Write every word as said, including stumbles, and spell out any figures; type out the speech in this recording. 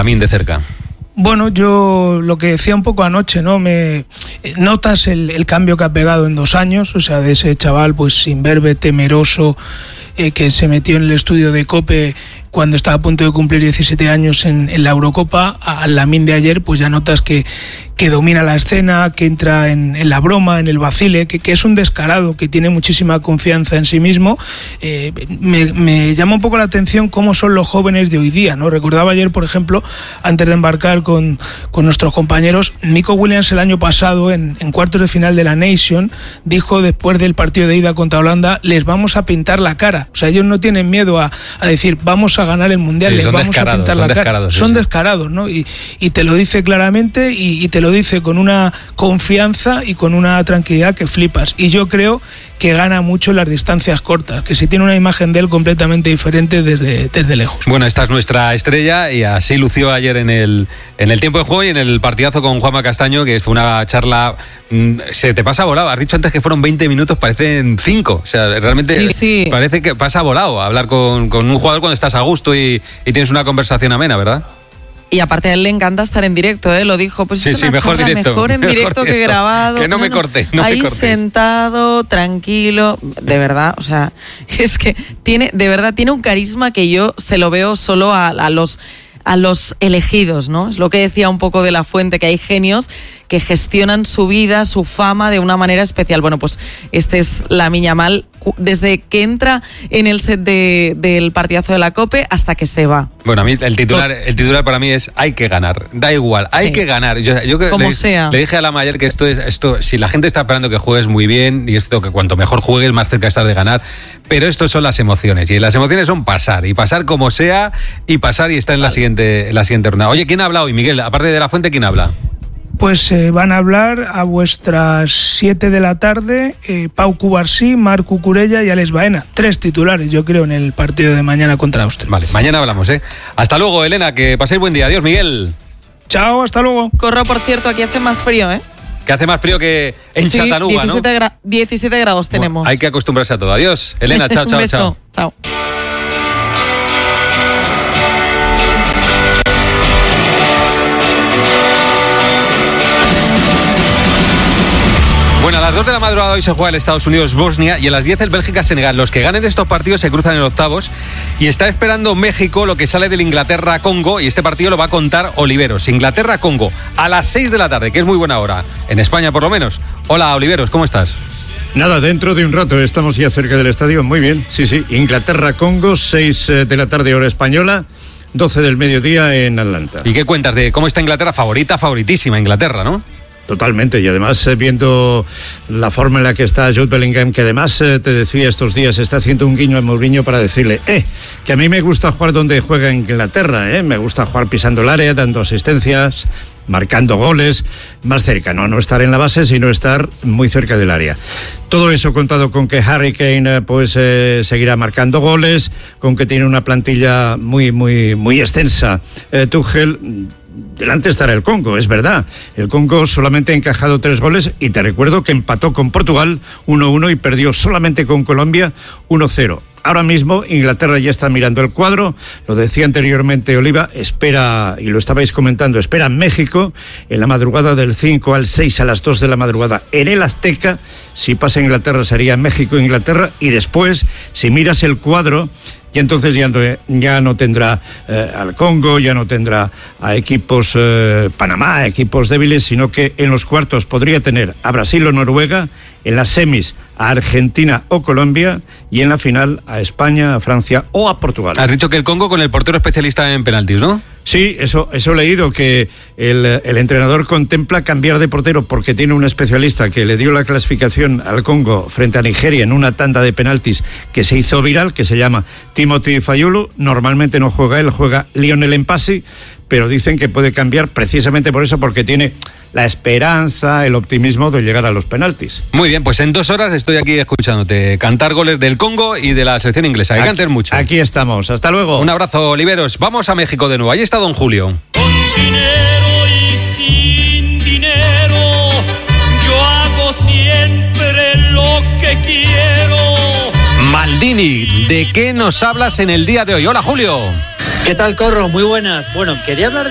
Lamine de cerca. Bueno, yo lo que decía un poco anoche, ¿no? Me notas el, el cambio que ha pegado en dos años, o sea, de ese chaval pues imberbe, temeroso, eh, que se metió en el estudio de COPE cuando estaba a punto de cumplir diecisiete años en, en la Eurocopa, al Lamine de ayer, pues ya notas que, que domina la escena, que entra en, en la broma, en el vacile, que, que es un descarado, que tiene muchísima confianza en sí mismo. Eh, me, me llama un poco la atención cómo son los jóvenes de hoy día, ¿no? Recordaba ayer, por ejemplo, antes de embarcar con, con nuestros compañeros, Nico Williams el año pasado, en, en cuartos de final de la Nation, dijo después del partido de ida contra Holanda, les vamos a pintar la cara. O sea, ellos no tienen miedo a, a decir, vamos a ganar el Mundial, sí, les vamos a pintar la cara. Sí, son sí. descarados, ¿no? Y, y te lo dice claramente y, y te lo dice con una confianza y con una tranquilidad que flipas. Y yo creo que gana mucho en las distancias cortas, que se tiene una imagen de él completamente diferente desde, desde lejos. Bueno, esta es nuestra estrella y así lució ayer en el, en el tiempo de juego y en el partidazo con Juanma Castaño, que fue una charla, mmm, se te pasa volado. Has dicho antes que fueron veinte minutos, parecen cinco. O sea, realmente sí, sí. parece que pasa volado hablar con, con un jugador cuando estás a gusto y, y tienes una conversación amena, ¿verdad? Y aparte a él le encanta estar en directo, ¿eh? Lo dijo, pues sí, es sí, una mejor charla directo, mejor en mejor directo que directo. grabado. Que no, no me corte, no ahí me cortes. sentado, tranquilo, de verdad, o sea, es que tiene, de verdad, tiene un carisma que yo se lo veo solo a, a los a los elegidos, ¿no? Es lo que decía un poco de La Fuente, que hay genios que gestionan su vida, su fama de una manera especial. Bueno, pues este es Lamine Yamal, desde que entra en el set de, del partidazo de la COPE hasta que se va. Bueno, a mí el titular, el titular para mí es hay que ganar, da igual, hay sí. que ganar. Yo, yo que Como le, sea. Le dije a Lama ayer que esto es, esto, si la gente está esperando que juegues muy bien, y esto que cuanto mejor juegues, más cerca estás de ganar, pero esto son las emociones, y las emociones son pasar, y pasar como sea, y pasar y estar en la siguiente, en la siguiente ronda. Oye, ¿quién ha hablado hoy, Miguel? Aparte de La Fuente, ¿quién habla? Pues eh, van a hablar a vuestras siete de la tarde eh, Pau Cubarsí, Marc Cucurella y Alex Baena. Tres titulares, yo creo, en el partido de mañana contra Austria. Vale, mañana hablamos, ¿eh? Hasta luego, Elena, que paséis buen día. Adiós, Miguel. Chao, hasta luego. Corro, por cierto, aquí hace más frío, ¿eh? Que hace más frío que en sí, Chattanooga, diecisiete ¿no? Gra- diecisiete grados tenemos. Bueno, hay que acostumbrarse a todo. Adiós, Elena, chao, chao, Un beso. chao. Chao. Bueno, a las dos de la madrugada hoy se juega el Estados Unidos-Bosnia y a las diez el Bélgica-Senegal. Los que ganen de estos partidos se cruzan en octavos y está esperando México lo que sale del Inglaterra-Congo y este partido lo va a contar Oliveros. Inglaterra-Congo a las seis de la tarde, que es muy buena hora, en España por lo menos. Hola, Oliveros, ¿cómo estás? Nada, dentro de un rato estamos ya cerca del estadio. Muy bien, sí, sí. Inglaterra-Congo, seis de la tarde hora española, doce del mediodía en Atlanta. ¿Y qué cuentas de cómo está Inglaterra? Favorita, favoritísima Inglaterra, ¿no? Totalmente, y además eh, viendo la forma en la que está Jude Bellingham, que además eh, te decía estos días, está haciendo un guiño a Mourinho para decirle, eh, que a mí me gusta jugar donde juega Inglaterra, eh, me gusta jugar pisando el área, dando asistencias, marcando goles, más cerca, no, no estar en la base, sino estar muy cerca del área. Todo eso contado con que Harry Kane eh, pues eh, seguirá marcando goles, con que tiene una plantilla muy, muy, muy extensa. Eh, Tuchel, delante estará el Congo, es verdad. El Congo solamente ha encajado tres goles y te recuerdo que empató con Portugal uno uno y perdió solamente con Colombia uno cero. Ahora mismo Inglaterra ya está mirando el cuadro, lo decía anteriormente Oliva, espera, y lo estabais comentando, espera México en la madrugada del cinco al seis a las dos de la madrugada en el Azteca. Si pasa Inglaterra sería México-Inglaterra y después, si miras el cuadro, y entonces ya no, ya no tendrá eh, al Congo, ya no tendrá a equipos eh, Panamá, a equipos débiles, sino que en los cuartos podría tener a Brasil o Noruega, en las semis a Argentina o Colombia y en la final a España, a Francia o a Portugal. Has dicho que el Congo con el portero especialista en penaltis, ¿no? Sí, eso, eso he leído, que el, el entrenador contempla cambiar de portero porque tiene un especialista que le dio la clasificación al Congo frente a Nigeria en una tanda de penaltis que se hizo viral, que se llama Timothy Fayulu. Normalmente no juega él, juega Lionel Mpassi, pero dicen que puede cambiar precisamente por eso, porque tiene la esperanza, el optimismo de llegar a los penaltis. Muy bien, pues en dos horas estoy aquí escuchándote cantar goles del Congo y de la selección inglesa. Que cantes mucho. Aquí estamos, hasta luego. Un abrazo, Oliveros. Vamos a México de nuevo. Ahí está don Julio. Con dinero y sin dinero, yo hago siempre lo que quiero. Maldini, ¿de qué nos hablas en el día de hoy? Hola, Julio. ¿Qué tal, Corro? Muy buenas. Bueno, quería hablar